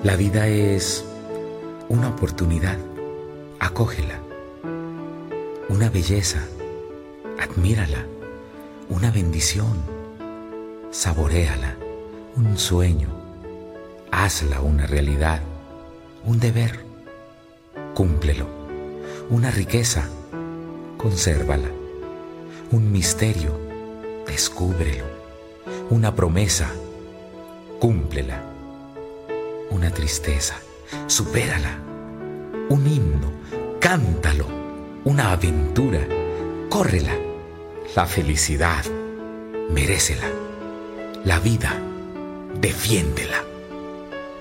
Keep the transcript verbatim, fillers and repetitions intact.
La vida es una oportunidad, acógela. Una belleza, admírala. Una bendición, saboréala. Un sueño, hazla una realidad. Un deber, cúmplelo. Una riqueza, consérvala. Un misterio, descúbrelo. Una promesa, cúmplela. Una tristeza, supérala. Un himno, cántalo. Una aventura, córrela. La felicidad, merécela. La vida, defiéndela.